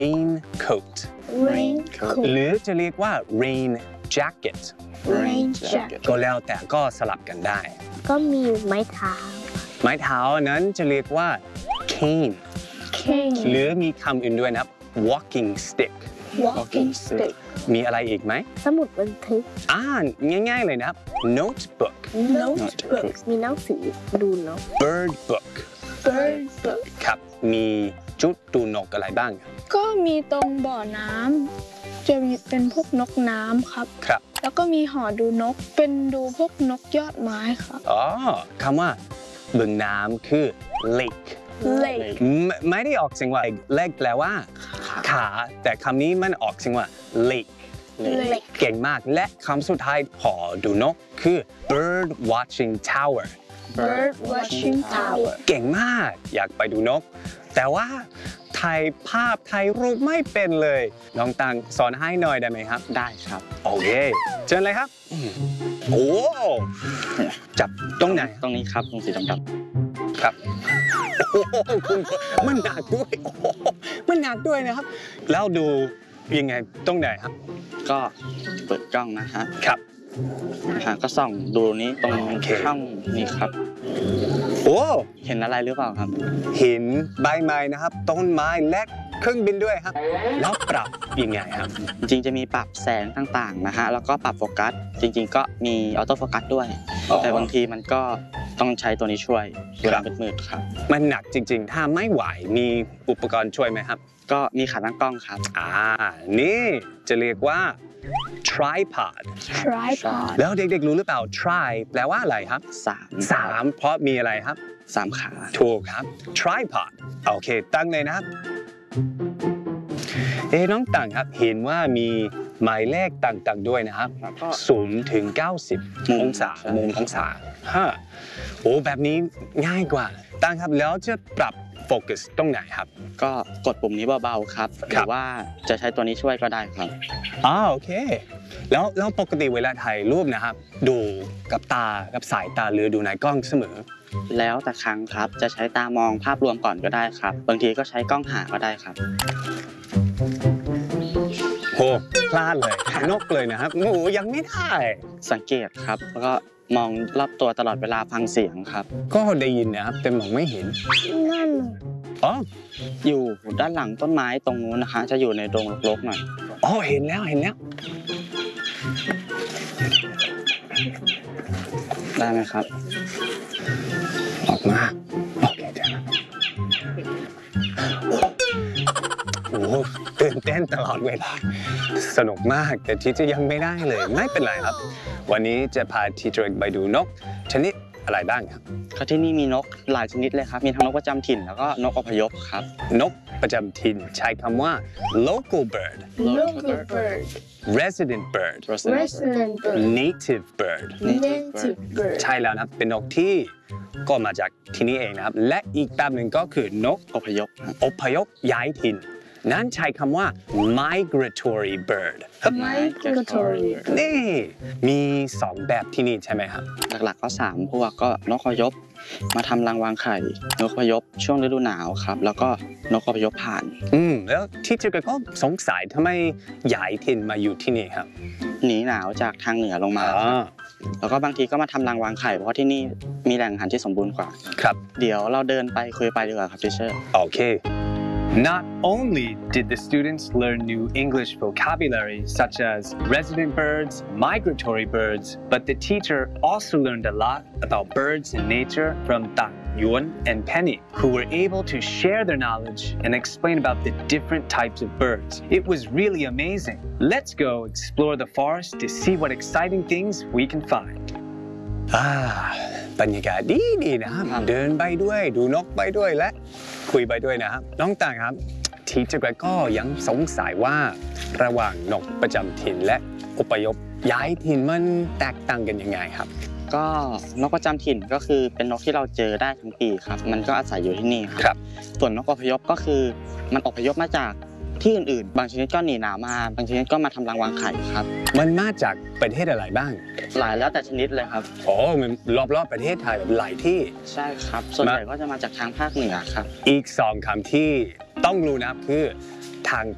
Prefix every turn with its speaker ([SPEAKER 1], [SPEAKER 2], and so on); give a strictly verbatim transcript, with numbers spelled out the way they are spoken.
[SPEAKER 1] raincoat
[SPEAKER 2] raincoat
[SPEAKER 1] หรือจะเรียกว่า rain jacket
[SPEAKER 2] rain jacket
[SPEAKER 1] ก็แล้วแต่ก็สลับกันได้
[SPEAKER 2] ก็มีไม้เท้า
[SPEAKER 1] ไม้เท้านั้นจะเรียกว่า cane
[SPEAKER 2] cane
[SPEAKER 1] หรือมีคำอื่นด้วยนะครับ walking stick
[SPEAKER 2] walking stick
[SPEAKER 1] มีอะไรอีกไหม
[SPEAKER 2] สมุดบันทึก
[SPEAKER 1] อ่านง่ายๆเลยนะครับ notebook
[SPEAKER 2] notebook มีหนังสือดูนก
[SPEAKER 1] bird book
[SPEAKER 2] bird book
[SPEAKER 1] ครับมีจุดดูนกอะไรบ้างครับ
[SPEAKER 3] ก็มีตรงบ่อน้ำจะมีเป็นพวกนกน้ำครับ
[SPEAKER 1] ครับ
[SPEAKER 3] แล้วก็มีหอดูนกเป็นดูพวกนกยอดไม้ครับ
[SPEAKER 1] อ๋อคำว่าบนน้ำคือ lake
[SPEAKER 3] lake
[SPEAKER 1] ไม่ไม่ได้ออกเสียงว่า leg แปลว่าขาแต่คำนี้มันออกเสียงว่า lake
[SPEAKER 2] lake
[SPEAKER 1] เก่งมากและคำสุดท้ายหอดูนกคือ bird watching tower
[SPEAKER 2] bird watching tower
[SPEAKER 1] เก่งมากอยากไปดูนก แต่ว่าถ่ายภาพถ่ายรูปไม่เป็นเลยน้องตังสอนให้หน่อยได้ไหมครับ
[SPEAKER 4] ได้ครับ
[SPEAKER 1] โอเคเชิญเลยครับโอ้จับตรงไหน
[SPEAKER 4] ตรงนี้ครับตรงสีดำ
[SPEAKER 1] ครับโอ้โหคุณมันหนักด้วยโอ้โหมันหนักด้วยนะครับ แล้วดูยังไงตรงไหนครับ
[SPEAKER 4] ๆก็เปิดกล้องนะฮะ
[SPEAKER 1] ครับ
[SPEAKER 4] นะฮะก็ส่องดูนี้ตรง
[SPEAKER 1] โอเค
[SPEAKER 4] ช่องนี้ครับ
[SPEAKER 1] โอ้
[SPEAKER 4] เห็นอะไรหรือเปล่าครับ
[SPEAKER 1] เห็นใบไม้นะครับต้นไม้และเครื่องบินด้วยครับแล้วปรับยังไงครับ
[SPEAKER 4] จริงๆจะมีปรับแสงต่างๆนะฮะแล้วก็ปรับโฟกัสจริงๆก็มีออโต้โฟกัสด้วย
[SPEAKER 1] อ๋อ
[SPEAKER 4] แต่บางทีมันก็ต้องใช้ตัวนี้ช่วยเวลามืดๆครับ
[SPEAKER 1] มันหนักจริงๆ ถ้าไม่ไหวมีอุปกรณ์ช่วยไหมครับ
[SPEAKER 4] ก็มีขาตั้งกล้องครับ
[SPEAKER 1] อ่า นี่จะเรียกว่า tripod
[SPEAKER 3] tripod
[SPEAKER 1] แล้วเด็กๆรู้หรือเปล่า tri แปลว่าอะไรครับ
[SPEAKER 4] สาม
[SPEAKER 1] สามเพราะมีอะไรครับ
[SPEAKER 4] สามขา
[SPEAKER 1] ถูกครับ tripod โอเค ตั้งเลยนะครับ เอ๊ะน้องตังครับ เห็นว่ามีหมายเลขต่างๆด้วยนะครับ
[SPEAKER 4] แล้วก็
[SPEAKER 1] ศูนย์ถึงเก้าสิบ
[SPEAKER 4] มุม
[SPEAKER 1] องศา
[SPEAKER 4] ใช่
[SPEAKER 1] มุมองศาฮะโอ้แบบนี้ง่ายกว่า ตังครับ แล้วจะปรับโฟกัสตรงไหนครับ
[SPEAKER 4] ก็กดปุ่มนี้เบาๆครับห
[SPEAKER 1] ครั
[SPEAKER 4] รื
[SPEAKER 1] บ
[SPEAKER 4] อว่าจะใช้ตัวนี้ช่วยก็ได้ครับ
[SPEAKER 1] อ๋อโอเค แล้วแล้วปกติเวลาถ่ายรูปนะครับ ดูกับตากับสายตาหรือดูในกล้องเสมอ
[SPEAKER 4] แล้วแต่ครั้งครับจะใช้ตามองภาพรวมก่อนก็ได้ครับ บางทีก็ใช้กล้องหาก็ได้ครับ
[SPEAKER 1] โหพลาดเลยนกเลยนะครับโอ้โหยังไม่ได้
[SPEAKER 4] สังเกตครับ แล้วก็มองรอบตัวตลอดเวลาฟังเสียงครับ
[SPEAKER 1] ก็ได้ยินนะครับแต่มองไม่เห็น
[SPEAKER 2] นั่น
[SPEAKER 1] อ๋อ
[SPEAKER 4] อยู่ด้านหลังต้นไม้ตรงนู้นนะคะ จะอยู่ในดงรกๆหน่อย
[SPEAKER 1] อ๋อเห็นแล้วเห็นแล้ว
[SPEAKER 4] ได้ไหมครับ
[SPEAKER 1] ออกมาโอเคเดี๋ยวนะโอ้โหตื่นเต้นตลอดเวลาสนุกมากแต่ที่จะยังไม่ได้เลยไม่เป็นไรครับ วันนี้จะพาทีเจอร์ไปดูนกชนิดอะไรบ้างครับ
[SPEAKER 4] ก็ที่นี่มีนกหลายชนิดเลยครับ มีทั้งนกประจำถิ่นแล้วก็นกอพยพครับ
[SPEAKER 1] นกประจำถิ่นใช้คำว่า local bird
[SPEAKER 2] local bird
[SPEAKER 1] resident bird
[SPEAKER 2] resident bird
[SPEAKER 1] native bird
[SPEAKER 2] native bird
[SPEAKER 1] ใช่แล้วนะครับเป็นนกที่ก็มาจากที่นี่เองนะครับ และอีกแบบหนึ่งก็คือนก
[SPEAKER 4] อพยพครับ
[SPEAKER 1] อพยพย้ายถิ่น นั้นใช้คำว่า migratory bird
[SPEAKER 2] migratory
[SPEAKER 1] นี่มีสองแบบที่นี่ใช่ไหมครับ
[SPEAKER 4] หลักๆก็สามพวกก็นกอพยพมาทำรังวางไข่นกอพยพช่วงฤดูหนาวครับ แล้วก็นกอพยพผ่าน
[SPEAKER 1] อืมแล้วที่เจอก็สงสัยทำไมย้ายถิ่นมาอยู่ที่นี่ครับ
[SPEAKER 4] หนีหนาวจากทางเหนือลงมา
[SPEAKER 1] อ๋อ
[SPEAKER 4] แล้วก็บางทีก็มาทำรังวางไข่เพราะที่นี่มีแหล่งอาหารที่สมบูรณ์กว่า
[SPEAKER 1] ครับ
[SPEAKER 4] เดี๋ยวเราเดินไปคุยไปดีกว่าครับทิเชอร์
[SPEAKER 1] โอเค Not only did the students learn new English vocabulary such as resident birds, migratory birds, but the teacher also learned a lot about birds and nature from Tang, Yuan, and Penny, who were able to share their knowledge and explain about the different types of birds. It was really amazing. Let's go explore the forest to see what exciting things we can find. อ่าบรรยากาศดีดีนะครับ เดินไปด้วยดูนกไปด้วยและคุยไปด้วยนะครับน้องต่างครับทีเจอร์ก็ยังสงสัยว่าระหว่างนกประจำถิ่นและอพยพย้ายถิ่นมันแตกต่างกันยังไงครับ
[SPEAKER 4] ก็นกประจำถิ่นก็คือเป็นนกที่เราเจอได้ทั้งปีครับ มันก็อาศัยอยู่ที่นี่ค
[SPEAKER 1] ครั
[SPEAKER 4] รับ ส่วนนกอพยพก็คือมันอพยพมาจากที่อื่นๆ บางชนิดก็หนีหนาวมาบางชนิดก็มาทำรังวางไข่ครับ
[SPEAKER 1] มันมาจากประเทศอะไรบ้าง
[SPEAKER 4] หลายแล้วแต่ชนิดเลยครับ
[SPEAKER 1] โอ้มันรอบๆประเทศไทยแบบหลายที่
[SPEAKER 4] ใช่ครับ ส่วนใหญ่ก็จะมาจากทางภาคเหนือครับ
[SPEAKER 1] อีกสองคำที่ต้องรู้นะครับคือทาง